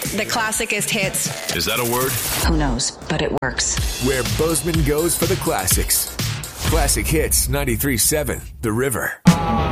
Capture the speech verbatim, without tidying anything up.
the classicest hits. Is that a word? Who knows, but it works. Where Bozeman goes for the classics. Classic Hits ninety-three point seven, The River.